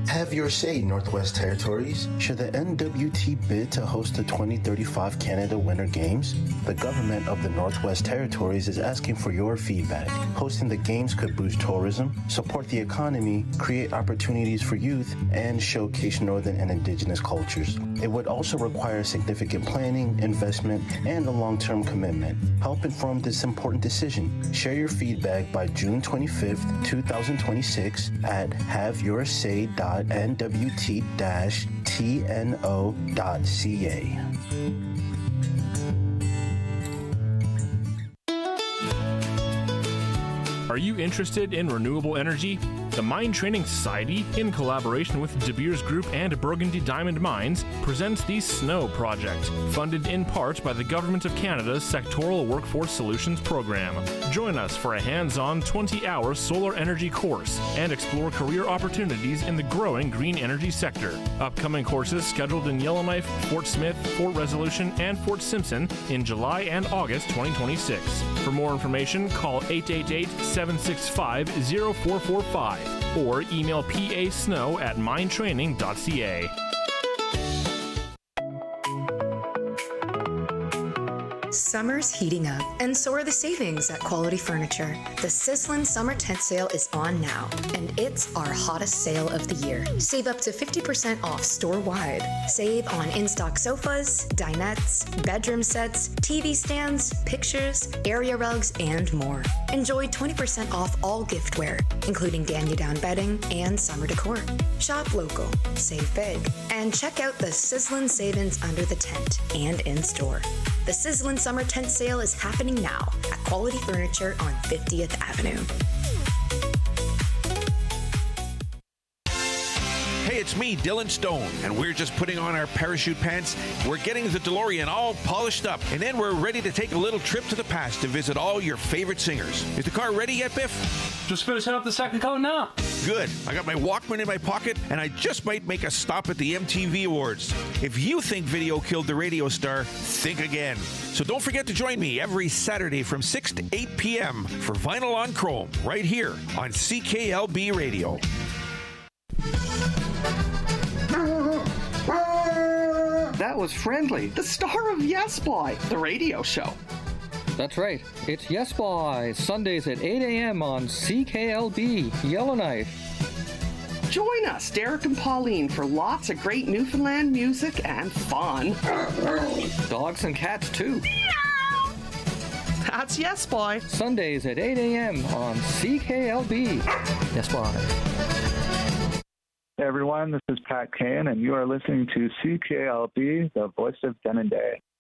Have your say, Northwest Territories. Should the NWT bid to host the 2035 Canada Winter Games? The government of the Northwest Territories is asking for your feedback. Hosting the Games could boost tourism, support the economy, create opportunities for youth, and showcase Northern and Indigenous cultures. It would also require significant planning, investment, and a long-term commitment. Help inform this important decision. Share your feedback by June 25th, 2026 at haveyoursay.nwt-tno.ca. Are you interested in renewable energy? The Mine Training Society, in collaboration with De Beers Group and Burgundy Diamond Mines, presents the SNOW Project, funded in part by the Government of Canada's Sectoral Workforce Solutions Program. Join us for a hands-on 20-hour solar energy course and explore career opportunities in the growing green energy sector. Upcoming courses scheduled in Yellowknife, Fort Smith, Fort Resolution, and Fort Simpson in July and August 2026. For more information, call 888-765-0445 or email pasnow@minetraining.ca. Summer's heating up, and so are the savings at Quality Furniture. The Sizzlin' Summer Tent Sale is on now, and it's our hottest sale of the year. Save up to 50% off store-wide. Save on in-stock sofas, dinettes, bedroom sets, TV stands, pictures, area rugs, and more. Enjoy 20% off all giftware, including Danny-Down bedding and summer decor. Shop local, save big, and check out the Sizzlin' Savings under the tent and in-store. The Sizzlin' Summer Tent Sale is happening now at Quality Furniture on 50th Avenue. Hey, it's me, Dylan Stone, and we're just putting on our parachute pants. We're getting the DeLorean all polished up, and then we're ready to take a little trip to the past to visit all your favorite singers. Is the car ready yet, Biff? Just finishing up the second coat now. Good. I got my Walkman in my pocket, and I just might make a stop at the MTV Awards. If you think video killed the radio star, think again. So don't forget to join me every Saturday from 6 to 8 p.m. for Vinyl on Chrome, right here on CKLB Radio. That was Friendly, the star of Yes Boy, the radio show. That's right. It's Yes Boy, Sundays at 8 a.m. on CKLB, Yellowknife. Join us, Derek and Pauline, for lots of great Newfoundland music and fun. Dogs and cats, too. That's Yes Boy. Sundays at 8 a.m. on CKLB. Yes Boy. Hey everyone, this is Pat Kane, and you are listening to CKLB, the voice of Denendeh.